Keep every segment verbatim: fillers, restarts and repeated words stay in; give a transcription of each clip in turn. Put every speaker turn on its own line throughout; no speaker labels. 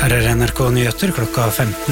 Her er N R K Nyheter klokka femten.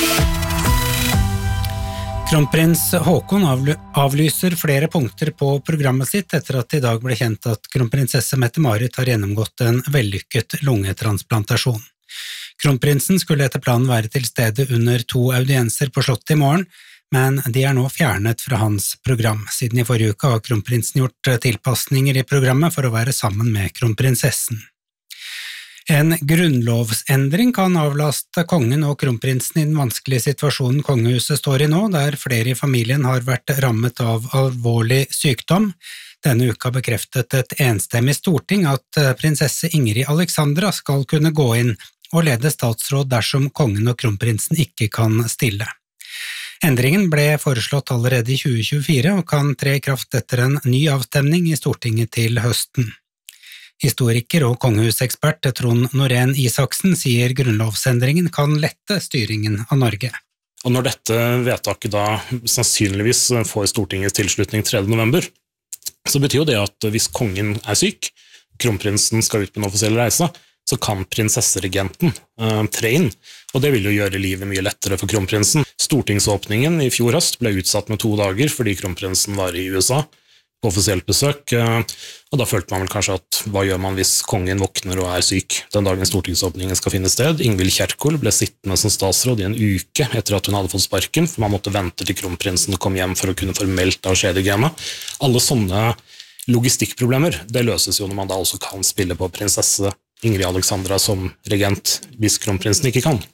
Kronprins Haakon avlyser flere punkter på programmet sitt etter at det i dag ble kjent at kronprinsesse Mette-Marit har gjennomgått en vellykket lungetransplantasjon. Kronprinsen skulle etter planen være til stede under to audienser på slottet i morgen, men de er nå fjernet fra hans program. Siden i forrige uke har kronprinsen gjort tilpasninger i programmet for å være sammen med kronprinsessen. En grunnlovsendring kan avlaste kongen og kronprinsen i den vanskelige situasjonen kongehuset står i nå, der flere i familien har vært rammet av alvorlig sykdom. Denne uka bekreftet et enstemmig storting at prinsesse Ingrid Alexandra skal kunne gå inn og lede statsråd dersom kongen og kronprinsen ikke kan stille. Endringen ble foreslått allerede i tjue tjuefire og kan tre i kraft etter en ny avstemning i Stortinget til høsten. Historiker og kongehusekspert Trond Norén Isaksen sier grunnlovsendringen kan lette styringen av Norge.
Og når dette vedtaket da sannsynligvis får Stortingets tilslutning tredje november, så betyr jo det at hvis kongen er syk, kronprinsen skal ut på en offisiell reise, så kan prinsesseregenten uh, tre inn, og det vil jo gjøre livet mye lettere for kronprinsen. Stortingsåpningen i fjor høst ble utsatt med to dager fordi kronprinsen var i U S A på offisielt besøk, uh, og da følte man vel kanskje at hva gjør man hvis kongen våkner og er syk den dagen stortingsåpningen skal finne sted. Ingvild Kjerkol ble sittende som statsråd i en uke etter at hun hadde fått sparken, for man måtte vente til kronprinsen kom hjem for å kunne formelt avskjede gamet. Alle sånne logistikkproblemer, det løses jo når man da også kan spille på prinsesse Ingrid Alexandra som regent hvis kronprinsen ikke kan.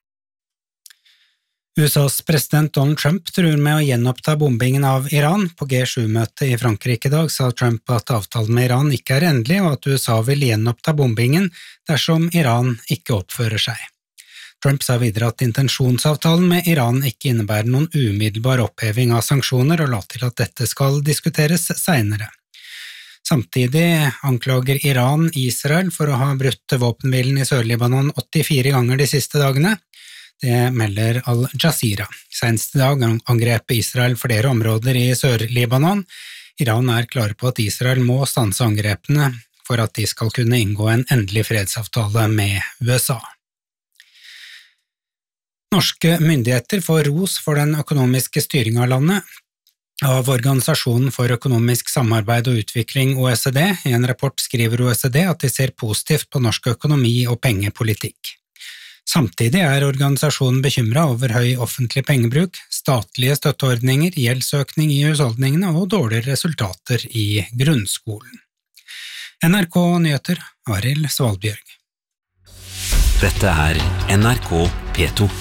U S A's president Donald Trump truer med å gjenoppta bombingen av Iran. På G sju-møtet i Frankrike i dag sa Trump at avtalen med Iran ikke er endelig, og at U S A vil gjenoppta bombingen dersom Iran ikke oppfører seg. Trump sa videre at intensjonsavtalen med Iran ikke innebærer noen umiddelbar oppheving av sanksjoner, og la til at dette skal diskuteres senere. Samtidig anklager Iran Israel for å ha brutt våpenhvilen i Sør-Libanon åttifire ganger de siste dagene. Det melder Al Jazeera. Senest i dag angrep Israel flere områder i Sør-Libanon. Iran er klare på at Israel må stanse angrepene for at de skal kunne inngå en endelig fredsavtale med U S A. Norske myndigheter får ros for den økonomiske styringen av landet av Organisasjonen for økonomisk samarbeid og utvikling O E C D. I en rapport skriver O E C D at de ser positivt på norsk økonomi og pengepolitikk. Samtidig er organisasjonen bekymret over høy offentlig pengebruk, statlige støtteordninger, gjeldsøkning i husholdningene og dårligere resultater i grunnskolen. N R K Nyheter, Arild Svalbjørg.
Dette er N R K P to.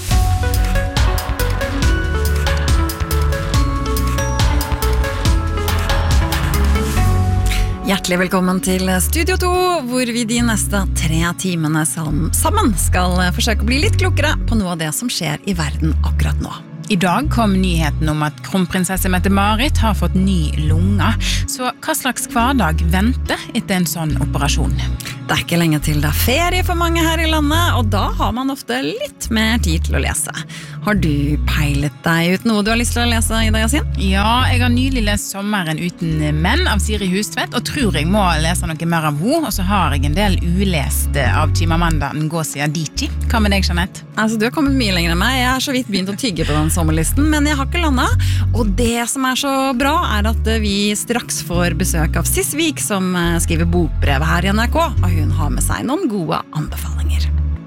Hjertelig velkommen til Studio to, hvor vi de neste tre timene sammen skal forsøke å bli litt klokere på noe av det som skjer i verden akkurat nå.
I dag kom nyheten om at kronprinsesse Mette-Marit har fått ny lunge, så hva slags hverdag venter etter en sånn operasjon?
Det er ikke lenge til det er ferie for mange her i landet, og da har man ofte litt mer tid til å lese. Har du peilet deg ut noe du har lyst til å lese, Ida Yasin?
Ja, jeg har nylig lest Sommeren uten menn av Siri Hustvedt, og tror jeg må lese noe mer av henne, og så har jeg en del ulest av Chimamanda Ngozi Adichie. Hva med deg, Jeanette?
Altså, du har kommet mye lenger enn meg. Jeg har så vidt begynt å tygge på den sommerlisten, men jeg har ikke landet. Og det som er så bra er at vi straks får besøk av Sis Vik, som skriver bokbrev her i N R K, og hun har med seg noen gode anbefalinger.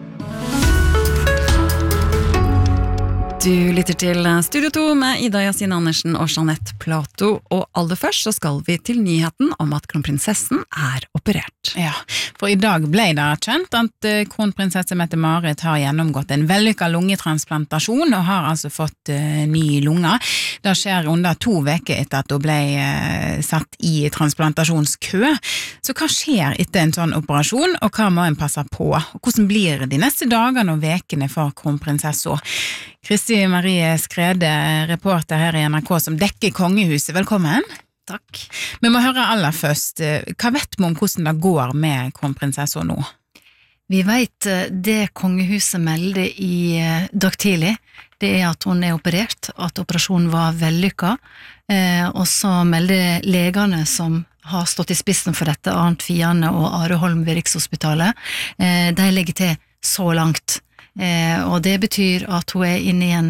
Du lytter til Studio to med Ida Yasin Andersen og Jeanette Plato, og aller først så skal vi til nyheten om at kronprinsessen er operert.
Ja, for i dag ble det kjent at kronprinsesse Mette-Marit har gjennomgått en vellykket lungetransplantasjon og har altså fått uh, ny lunge. Det skjer under to veker etter at hun ble uh, satt i transplantasjonskø. Så hva skjer etter en sånn operasjon, og hva må en passe på? Hvordan blir de neste dagene og vekene for kronprinsessen? Kristi Marie Skrede, reporter her i N R K som dekker kongehuset. Velkommen.
Takk.
Vi må høre aller først. Hva vet vi om hvordan det går med kronprinsessen nå?
Vi vet det kongehuset melder i dag tidlig, det er at hun er operert, at operasjonen var vellykket, og så melder legene som har stått i spissen for dette, Arnt Fiane og Are Holm ved Rikshospitalet, de legger til så langt. Eh, og det betyr at hun er inne i en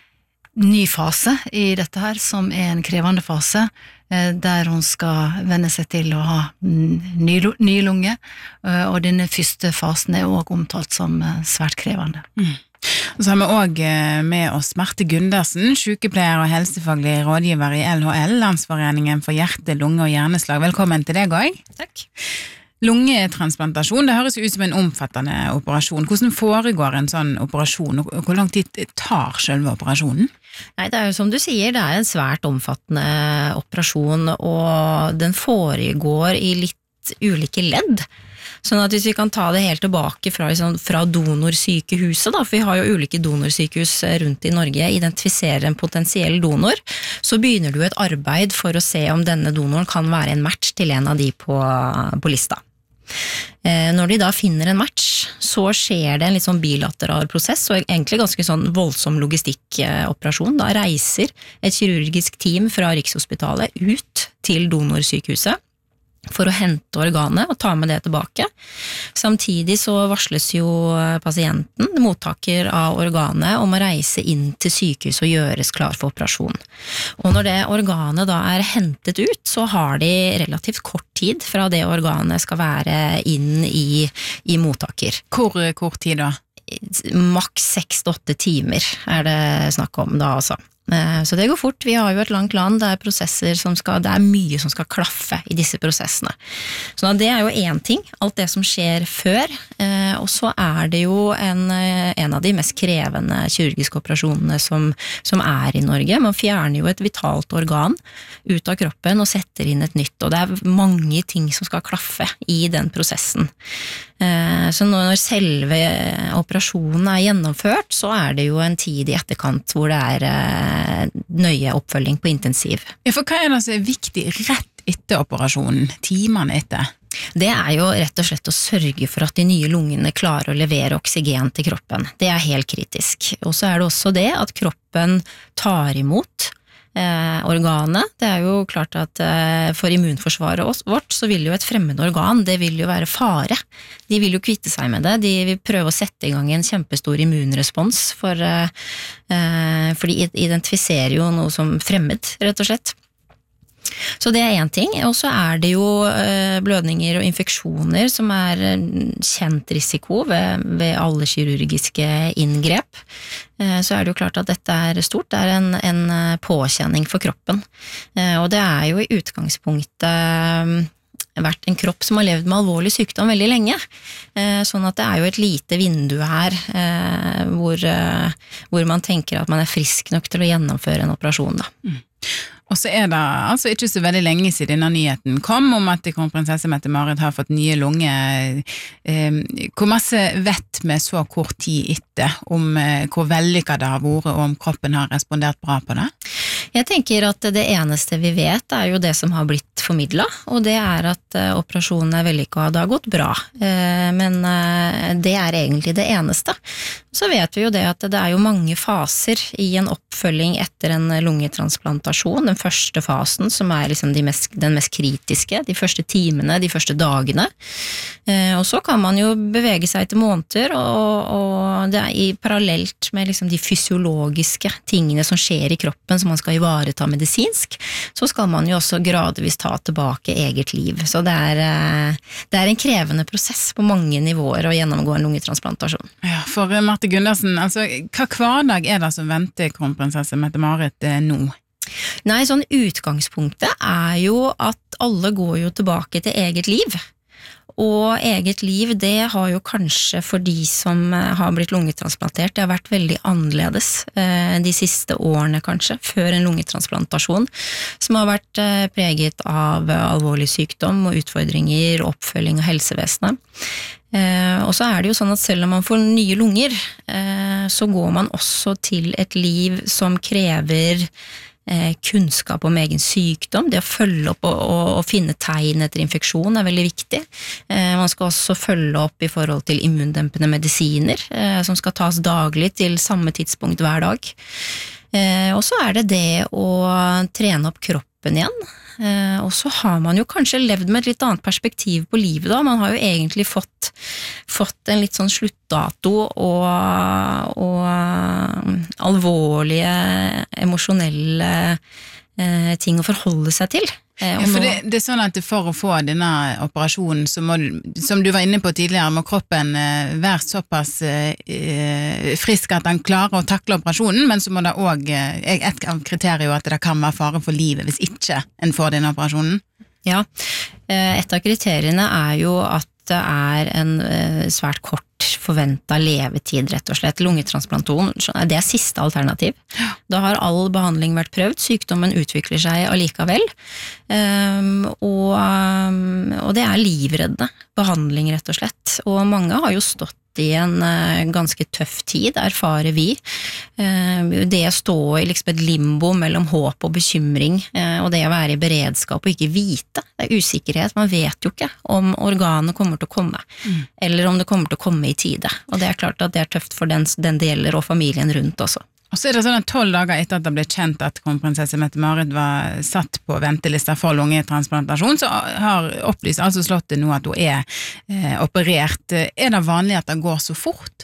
ny fase i dette her, som er en krevende fase, eh, der hun skal venne seg til å ha ny, ny lunge, eh, og denne første fasen er også omtalt som eh, svært krevende.
Mm. Og så har vi også med oss Marte Gundersen, sykepleier og helsefaglig rådgiver i L H L, Landsforeningen for hjerte, lunge og hjerneslag. Velkommen til deg også.
Takk.
Lungetransplantasjon, det høres ut som en omfattende operasjon. Hvordan foregår en sånn operasjon, og hvor lang tid tar selve operasjonen?
Nei, det er jo som du sier, det er en svært omfattende operasjon, og den foregår i litt ulike ledd. Sånn at hvis vi kan ta det helt tilbake fra, liksom, fra donorsykehuset, da, for vi har jo ulike donorsykehus rundt i Norge, identifiserer en potensiell donor, så begynner du et arbeid for å se om denne donoren kan være en match til en av de på, på lista. Når de da finner en match, så skjer det en litt sånn bilateral prosess, og egentlig ganske sånn voldsom logistikkoperasjon. Da reiser et kirurgisk team fra Rikshospitalet ut til donorsykehuset for å hente organet og ta med det tilbake. Samtidig så varsles jo pasienten, mottaker av organet, om å reise inn til sykehus og gjøres klar for operasjon. Og når det organet da er hentet ut, så har de relativt kort tid fra det organet skal være inn i, i mottaker.
Hvor kort tid da?
Maks seks til åtte timer er det snakk om da, altså. Så det går fort. Vi har jo et langt land, det er prosesser som skal, det er mye som skal klaffe i disse prosessene. Så det er jo en ting, alt det som skjer før, og så er det jo en, en av de mest krevende kirurgiske operasjonene som, som er i Norge. Man fjerner jo et vitalt organ ut av kroppen og setter inn et nytt, og det er mange ting som skal klaffe i den prosessen. Så når selve operasjonen er gjennomført, så er det jo en tid i etterkant hvor det er nøye oppfølging på intensiv.
Ja, for hva er det som er viktig rett etter operasjonen, timene etter?
Det er jo rett og slett å sørge for at de nye lungene klarer å levere oksygen til kroppen. Det er helt kritisk. Og så er det også det at kroppen tar imot Eh, organet. Det er jo klart at eh, for immunforsvaret vårt så vil jo et fremmed organ, det vil jo være fare. De vil jo kvitte seg med det, de vil prøve å sette i gang en kjempestor immunrespons, for, eh, for de identifiserer jo noe som fremmed, rett og slett. Så det er en ting, og så er det jo blødninger og infeksjoner som er kjent risiko ved, ved alle kirurgiske inngrep. Så er det jo klart at dette er stort, det er en, en påkjenning for kroppen. Og det er jo i utgangspunktet vært en kropp som har levd med alvorlig sykdom veldig lenge, sånn at det er jo et lite vindu her hvor, hvor man tenker at man er frisk nok til å gjennomføre en operasjon da.
Mm. Og så er det altså ikke så veldig lenge siden denne nyheten kom om at kronprinsesse Mette-Marit har fått nye lunger. Hvor masse vet vi så kort tid etter om hvor vellykket det har vært, og om kroppen har respondert bra på det?
Jeg tenker at det eneste vi vet er jo det som har blitt formidlet, og det er at operasjonen er vellykket, og det har gått bra. Men det er egentlig det eneste. Så vet vi jo det at det er jo mange faser i en oppfølging etter en lungetransplantasjon. Den første fasen, som er liksom de mest, den mest kritiske, de første timene, de første dagene. Og så kan man jo bevege seg til måneder, og, og det er i parallelt med liksom de fysiologiske tingene som skjer i kroppen, som man skal ivareta medisinsk, så skal man jo også gradvis ta tilbake eget liv. Så det er, det er en krevende prosess på mange nivåer å gjennomgå en lungetransplantasjon.
Ja, for Marte Gundersen, altså, hva hverdag er det som venter kronprinsesse Mette-Marit eh, nå?
Nei, sånn utgangspunktet er jo at alle går jo tilbake til eget liv. Og eget liv, det har jo kanskje for de som har blitt lungetransplantert, det har vært veldig annerledes de siste årene kanskje, før en lungetransplantasjon, som har vært preget av alvorlig sykdom og utfordringer, oppfølging av helsevesenet. Og så er det jo sånn at selv om man får nye lunger, så går man også til et liv som krever kunnskap om egen sykdom. Det å følge opp og, og, og finne tegn etter infeksjon er veldig viktig. Man skal også følge opp i forhold til immundempende medisiner, som skal tas daglig til samme tidspunkt hver dag. Og så er det det å trene opp kroppen kroppen igjen. Eh, og så har man jo kanskje levd med et litt annet perspektiv på livet da. Man har jo egentlig fått, fått en litt sånn sluttdato og, og alvorlige, emosjonelle eh, ting å forholde seg til. Eh,
ja, for det, det er sånn at for å få denne operasjonen, så må, som du var inne på tidligere, må kroppen eh, være såpass eh, frisk at den klarer å takle operasjonen, men så må det også, eh, et av kriteriene at det kan være fare for livet hvis ikke en får denne operasjonen.
Ja, eh, et av kriteriene er jo at det er en eh, svært kort forventet levetid, rett og slett. Lungetransplantasjon, det er siste alternativ. Da har all behandling vært prøvd, sykdommen utvikler seg allikevel, um, og, um, og det er livreddende behandling, rett og slett. Og mange har jo stått i en uh, ganske tøff tid, erfarer vi. Uh, det å stå i liksom et limbo mellom håp og bekymring, uh, og det å være i beredskap og ikke vite, det er usikkerhet, man vet jo ikke om organet kommer til å komme, mm. eller om det kommer til å komme i tide, og det er klart at det er tøft for den, den deler og familien rundt også.
Og så er det sånn at tolv dager etter at det ble kjent at kronprinsesse Mette-Marit var satt på ventelista for lungetransplantasjon, så har opplyst altså Slottet nå at hun er eh, operert. Er det vanlig at det går så fort?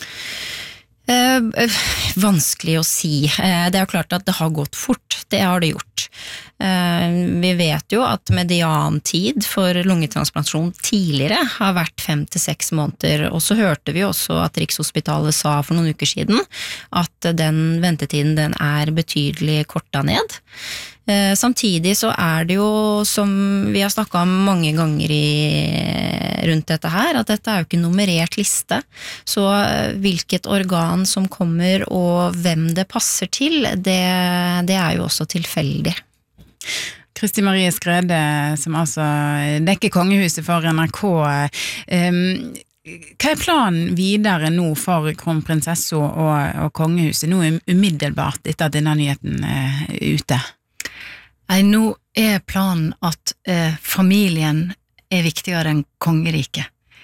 Eh, vanskelig å si. Eh, det er jo klart at det har gått fort, det har det gjort. Eh, vi vet jo at mediantid for lungetransplantasjon tidligere har vært fem til seks måneder, og så hørte vi også at Rikshospitalet sa for noen uker siden at den ventetiden den er betydelig kortet ned. Eh, samtidig så er det jo, som vi har snakket om mange ganger i, rundt dette her, at dette er jo ikke nummerert liste, så hvilket organ som kommer og hvem det passer til, det, det er jo også tilfeldig.
Kristi Marie Skrede, som altså dekker kongehuset for N R K, um, hva er planen videre nå for kronprinsessa og, og kongehuset, nå umiddelbart etter at denne nyheten er ute?
Nei, nå er planen at eh, familien er viktigere enn kongeriket.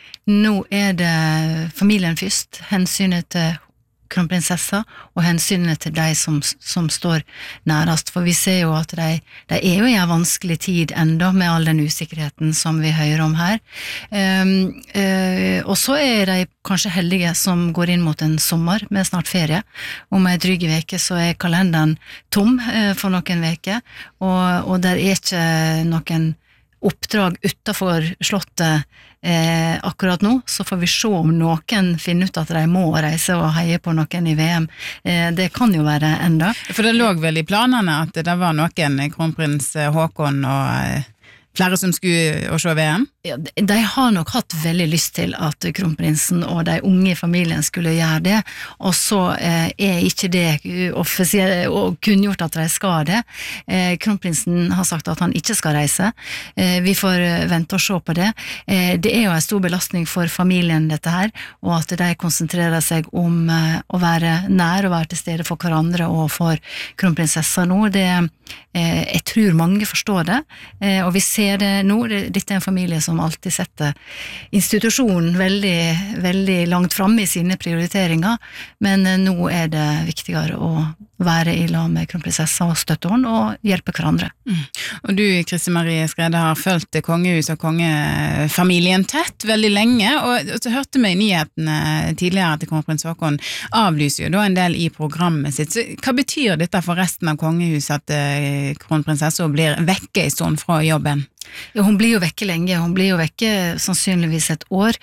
Nå er det familien først, hensynet til kronprinsessa og hensynet til de som, som står nærest, for vi ser jo at de, de er jo i en vanskelig tid enda med all den usikkerheten som vi hører om her. Um, uh, og så er de kanskje heldige som går inn mot en sommer med snart ferie. Om en dryg veke så er kalenderen tom uh, for noen veker, og, og der er ikke noen oppdrag utenfor slottet eh, akkurat nå, så får vi se om noen finner ut at de må reise og heie på noen i V M. Eh, det kan jo være enda.
For det lå vel i planene at det var noen, kronprins Håkon og flere som skulle å se V M?
Ja, de har nok hatt veldig lyst til at kronprinsen og de unge i familien skulle gjøre det, og så eh, er ikke det offisielt og kunngjort at de skal det. Eh, kronprinsen har sagt at han ikke skal reise. Eh, vi får vente og se på det. Eh, det er jo en stor belastning for familien dette her, og at de konsentrerer seg om eh, å være nær og være til stede for hverandre og for kronprinsessa nå. Det, eh, jeg tror mange forstår det, eh, og vi ser det nå. Dette er en familie som alltid setter institusjonen veldig, veldig langt fremme i sine prioriteringer, men nå er det viktigere å være i lag med kronprinsessa og støtte henne og hjelpe hverandre.
Mm. Og du, Kristi Marie Skrede, har følt kongehus og kongefamilien tett veldig lenge, og, og så hørte vi i nyhetene tidligere at kronprins Håkon avlyser jo da en del i programmet sitt. Så hva betyr dette for resten av kongehuset at eh, kronprinsessa blir vekke i stund fra jobben?
Ja, hun blir jo vekke lenge, hun blir jo vekke sannsynligvis et år,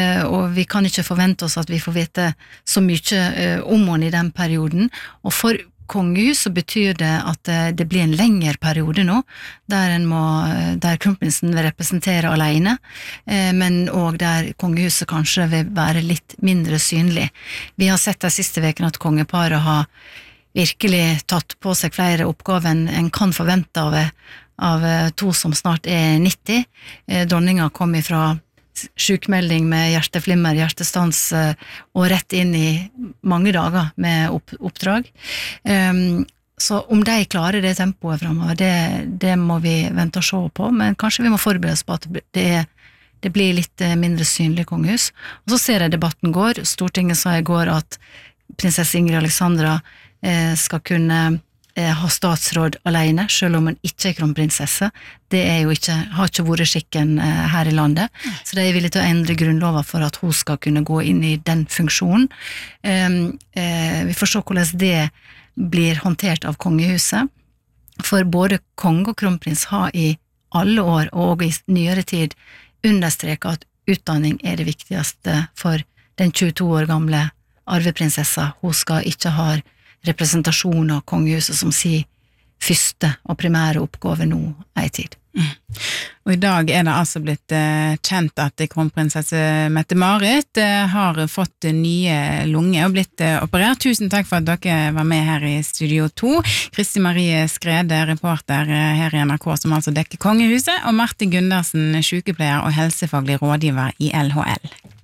og vi kan ikke forvente oss at vi får vite så mye om henne i den perioden, og for kongehuset betyr det at det blir en lengre periode nå, der, en må, der kronprinsen vil representere alene, men også der kongehuset kanskje vil være litt mindre synlig. Vi har sett de siste vekene at kongeparet har virkelig tatt på seg flere oppgaver enn en kan forvente av av to som snart er nitti. Dronninga kom ifra sykmelding med hjerteflimmer, hjertestans og rett inn i mange dager med oppdrag. Så om de klarer det tempoet fremover, det, det må vi vente og se på, men kanskje vi må forberede oss på at det, det blir litt mindre synlig kongehus. Og så ser jeg debatten går. Stortinget sa i går at prinsesse Ingrid Alexandra skal kunne eh, ha statsråd alene, selv om hun ikke er kronprinsesse. Det er jo ikke, har ikke vært skikken eh, her i landet, så de er villige til å endre grunnloven for at hun skal kunne gå inn i den funksjonen. Eh, eh, vi får se hvordan det blir håndtert av kongehuset, for både konge og kronprins har i alle år og i nyere tid understreket at utdanning er det viktigste for den tjueto år gamle arveprinsessa. Hun skal ikke ha representasjon av kongehuset som si første og primære oppgave nå ei tid.
Mm. Og i dag er det altså blitt eh, kjent at kronprinsesse Mette-Marit eh, har fått nye lunger og blitt eh, operert. Tusen takk for at dere var med her i Studio to. Kristi Marie Skrede, reporter eh, her i N R K, som altså dekker kongehuset, og Marte Gundersen, sykepleier og helsefaglig rådgiver i L H L.